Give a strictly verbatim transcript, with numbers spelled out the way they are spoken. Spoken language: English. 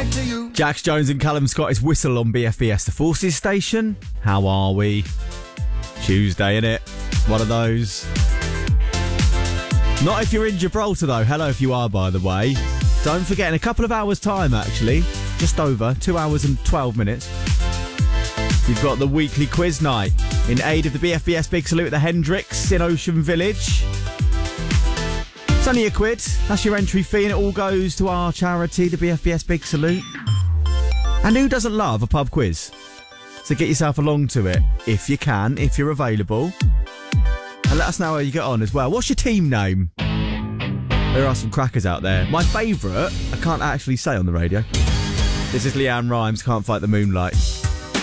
to you. Jax Jones and Callum Scott is Whistle on B F B S, the Forces station. How are we? Tuesday, innit? One of those. Not if you're in Gibraltar, though. Hello if you are, by the way. Don't forget, in a couple of hours' time, actually, just over, two hours and twelve minutes, you've got the weekly quiz night in aid of the B F B S Big Salute at the Hendricks in Ocean Village. It's only a quid. That's your entry fee, and it all goes to our charity, the B F B S Big Salute. And who doesn't love a pub quiz? So get yourself along to it, if you can, if you're available. And let us know how you get on as well. What's your team name? There are some crackers out there. My favourite, I can't actually say on the radio. This is Leanne Rimes, Can't Fight the Moonlight.